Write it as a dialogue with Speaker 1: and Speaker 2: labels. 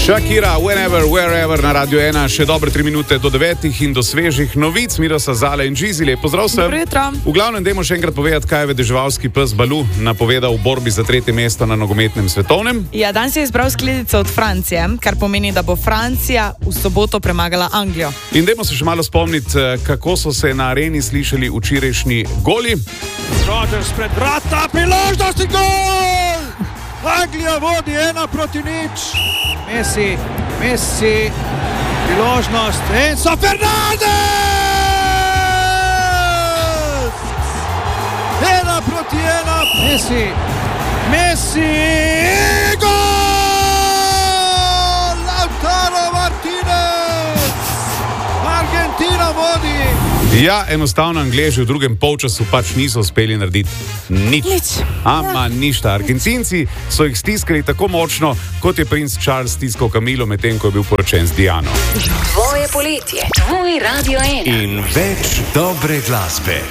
Speaker 1: Shakira, whenever, wherever na Radio 1, še dobre 3 minute do 9 in do svežih novic. Mirosa, Zala in Džizi, lep pozdrav vsem.
Speaker 2: Dobro jutro.
Speaker 1: V glavnem, dajmo še enkrat povedati, kaj je vedeževalski pes Balu napovedal v borbi za 3. mesto na nogometnem svetovnem.
Speaker 2: Ja, danes je izbral skledico od Francije, kar pomeni, da bo Francija v soboto premagala Anglijo.
Speaker 1: In dajmo se še malo spomniti, kako so se na areni slišali včerajšnji goli.
Speaker 3: Rodgers pred vrata, priložnost in gol! Anglija vodi 1-0. Messi, priložnost, Enzo Fernandez! 1-1, Messi, gol! Lautaro Martinez! Argentina vodi!
Speaker 1: Ja, enostavno Angleži v drugem polčasu pač niso uspeli narediti nič. Ama ništa. Argentinci so jih stiskali tako močno, kot je princ Charles stiskal Camilo, medtem ko je bil poročen z Diano.
Speaker 4: Tvoje poletje, tvoj Radio 1.
Speaker 5: In več dobre glasbe.